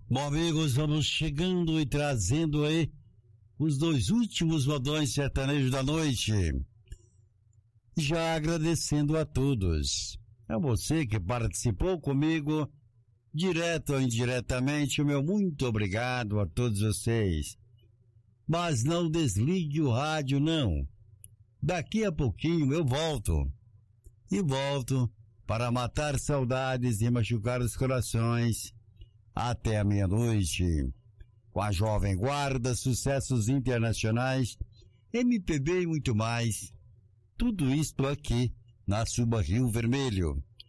Bom, amigos, vamos chegando e trazendo aí os dois últimos modões sertanejos da noite. Já agradecendo a todos. A você que participou comigo, direto ou indiretamente, o meu muito obrigado a todos vocês. Mas não desligue o rádio, não. Daqui a pouquinho eu volto. E volto para matar saudades e machucar os corações até a meia-noite. Com a Jovem Guarda, sucessos internacionais, MPB e muito mais. Tudo isto aqui na Suba Rio Vermelho,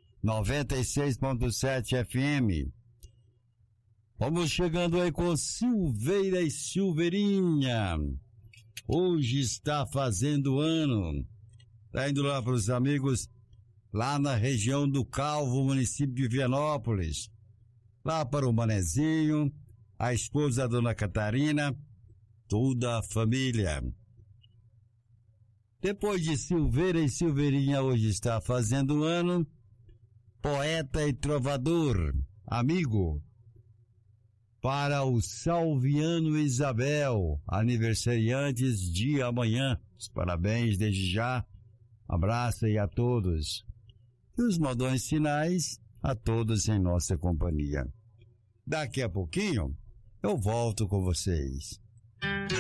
96.7 FM. Vamos chegando aí com Silveira e Silveirinha. Hoje está fazendo ano. Tá indo lá para os amigos lá na região do Calvo, município de Vianópolis. Lá para o Manezinho, a esposa, a dona Catarina, toda a família. Depois de Silveira e Silveirinha, hoje está fazendo ano, poeta e trovador, amigo, para o Salviano Isabel, aniversariantes de amanhã. Os parabéns desde já, abraço aí a todos. E os modões finais, a todos em nossa companhia. Daqui a pouquinho, eu volto com vocês.